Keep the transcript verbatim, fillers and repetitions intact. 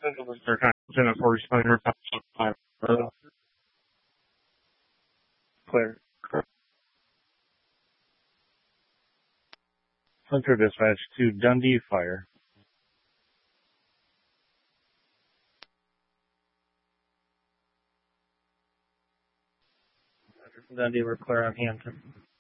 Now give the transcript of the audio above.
They're kind of in a four responder five. Clear. Hunter dispatch to Dundee Fire. Dundee, we're clear on Hampton.